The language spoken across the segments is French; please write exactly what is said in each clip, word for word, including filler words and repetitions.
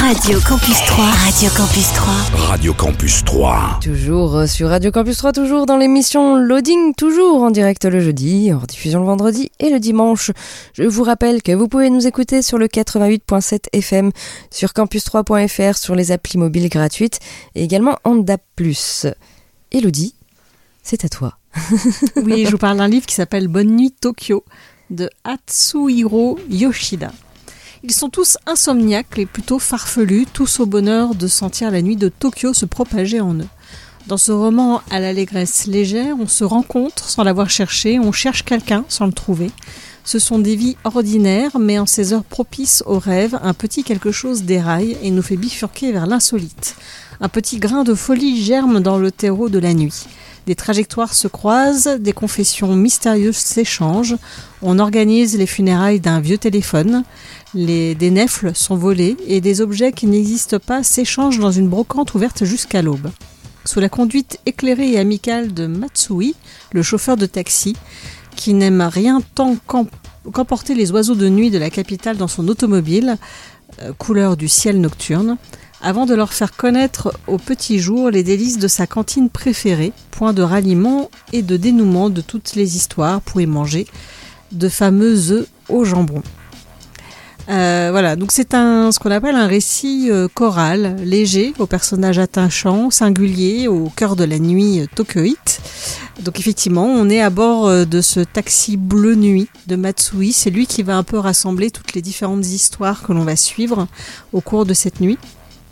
Radio Campus trois. Radio Campus trois. Radio Campus trois. Toujours sur Radio Campus trois, toujours dans l'émission Loading, toujours en direct le jeudi, en diffusion le vendredi et le dimanche. Je vous rappelle que vous pouvez nous écouter sur le quatre-vingt-huit virgule sept F M, sur campus trois point F R, sur les applis mobiles gratuites et également en D A B plus. Elodie, c'est à toi. Oui, je vous parle d'un livre qui s'appelle Bonne nuit Tokyo de Atsuhiro Yoshida. Ils sont tous insomniaques et plutôt farfelus, tous au bonheur de sentir la nuit de Tokyo se propager en eux. Dans ce roman à l'allégresse légère, on se rencontre sans l'avoir cherché, on cherche quelqu'un sans le trouver. Ce sont des vies ordinaires, mais en ces heures propices au rêve, un petit quelque chose déraille et nous fait bifurquer vers l'insolite. Un petit grain de folie germe dans le terreau de la nuit. Des trajectoires se croisent, des confessions mystérieuses s'échangent. On organise les funérailles d'un vieux téléphone. Les, des nèfles sont volés et des objets qui n'existent pas s'échangent dans une brocante ouverte jusqu'à l'aube. Sous la conduite éclairée et amicale de Matsui, le chauffeur de taxi, qui n'aime rien tant qu'em- qu'emporter les oiseaux de nuit de la capitale dans son automobile, euh, couleur du ciel nocturne, avant de leur faire connaître au petit jour les délices de sa cantine préférée, point de ralliement et de dénouement de toutes les histoires pour y manger de fameux œufs au jambon. Euh, voilà, donc c'est un, ce qu'on appelle un récit euh, choral, léger, au personnage attachant, singulier, au cœur de la nuit euh, tokyoïte. Donc effectivement, on est à bord euh, de ce taxi bleu nuit de Matsui. C'est lui qui va un peu rassembler toutes les différentes histoires que l'on va suivre au cours de cette nuit.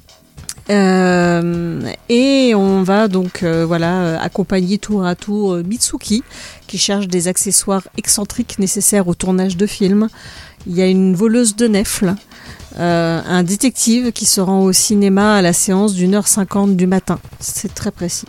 Euh, et on va donc euh, voilà accompagner tour à tour euh, Mitsuki qui cherche des accessoires excentriques nécessaires au tournage de films. Il y a une voleuse de nèfles, euh, un détective qui se rend au cinéma à la séance d'une heure cinquante du matin. C'est très précis.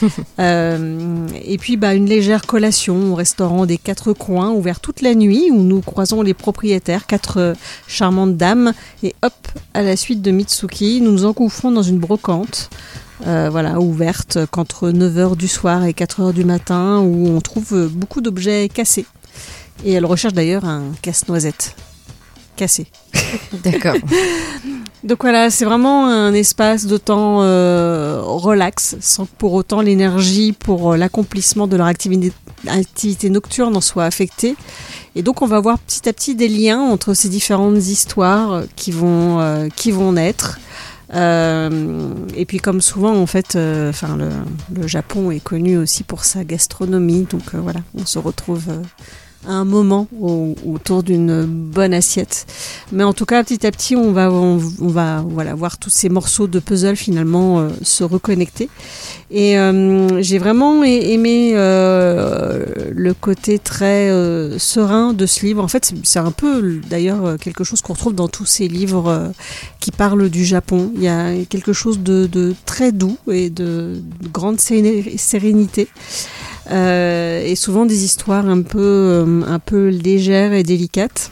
euh, et puis bah, une légère collation au restaurant des Quatre Coins, ouvert toute la nuit, où nous croisons les propriétaires, quatre euh, charmantes dames, et hop, à la suite de Mitsuki, nous nous engouffrons dans une brocante, euh, voilà, ouverte qu'entre neuf heures du soir et quatre heures du matin, où on trouve beaucoup d'objets cassés. Et elle recherche d'ailleurs un casse-noisette cassé. D'accord. Donc voilà, c'est vraiment un espace de temps euh, relax, sans que pour autant l'énergie pour l'accomplissement de leur activité, activité nocturne en soit affectée. Et donc on va voir petit à petit des liens entre ces différentes histoires qui vont, euh, qui vont naître. Euh, et puis comme souvent en fait, euh, enfin le, le Japon est connu aussi pour sa gastronomie, donc euh, voilà, on se retrouve euh, à un moment au, autour d'une bonne assiette. Mais en tout cas, petit à petit, on va, on, on va voilà, voir tous ces morceaux de puzzle finalement euh, se reconnecter. Et euh, j'ai vraiment aimé euh, le côté très euh, serein de ce livre. En fait, c'est, c'est un peu d'ailleurs quelque chose qu'on retrouve dans tous ces livres euh, qui parlent du Japon. Il y a quelque chose de, de très doux et de, de grande sérénité. Euh, et souvent des histoires un peu, euh, un peu légères et délicates.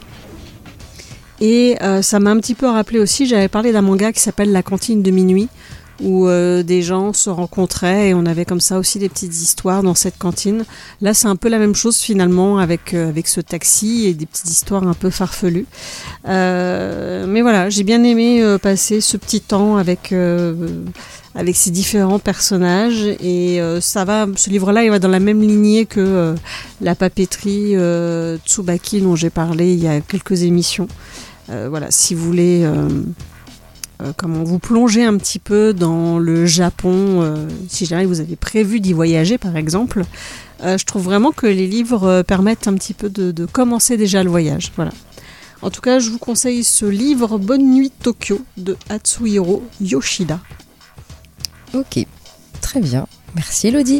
Et euh, ça m'a un petit peu rappelé aussi, j'avais parlé d'un manga qui s'appelle La cantine de minuit, où euh, des gens se rencontraient et on avait comme ça aussi des petites histoires dans cette cantine. Là, c'est un peu la même chose finalement avec, euh, avec ce taxi et des petites histoires un peu farfelues. Euh, mais voilà, j'ai bien aimé euh, passer ce petit temps avec... Euh, avec ces différents personnages et euh, ça va, ce livre-là il va dans la même lignée que euh, la papeterie euh, Tsubaki dont j'ai parlé il y a quelques émissions. Euh, voilà, si vous voulez euh, euh, comment vous plonger un petit peu dans le Japon, euh, si jamais vous avez prévu d'y voyager par exemple, euh, je trouve vraiment que les livres euh, permettent un petit peu de, de commencer déjà le voyage. Voilà. En tout cas, je vous conseille ce livre Bonne nuit Tokyo de Atsuhiro Yoshida. Ok, très bien. Merci Elodie.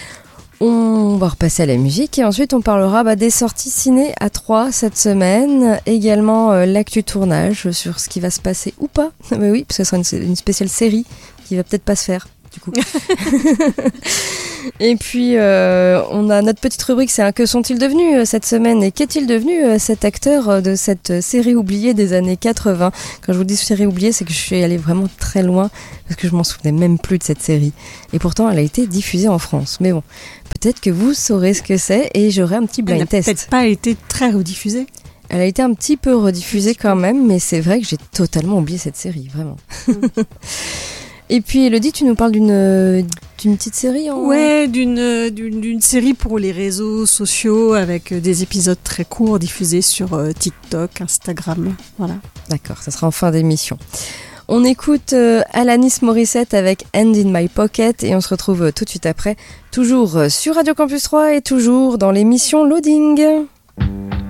On va repasser à la musique et ensuite on parlera bah, des sorties ciné à trois cette semaine. Également euh, l'actu tournage sur ce qui va se passer ou pas. Mais oui, parce que ce sera une, une spéciale série qui va peut-être pas se faire. Du coup. Et puis euh, on a notre petite rubrique, c'est un que sont-ils devenus euh, cette semaine et qu'est-il devenu euh, cet acteur euh, de cette série oubliée des années quatre-vingts. Quand je vous dis série oubliée, c'est que je suis allée vraiment très loin parce que je m'en souvenais même plus de cette série et pourtant elle a été diffusée en France. Mais bon, peut-être que vous saurez ce que c'est et j'aurai un petit blind elle n'a test. peut-être pas été très rediffusée. Elle a été un petit peu rediffusée quand même, mais c'est vrai que j'ai totalement oublié cette série, vraiment. Mm. Et puis Elodie, tu nous parles d'une, d'une petite série en... Ouais, d'une, d'une, d'une série pour les réseaux sociaux avec des épisodes très courts diffusés sur euh, TikTok, Instagram, voilà. D'accord, ça sera en fin d'émission. On écoute euh, Alanis Morissette avec Hand in My Pocket et on se retrouve euh, tout de suite après, toujours sur Radio Campus trois et toujours dans l'émission Loading.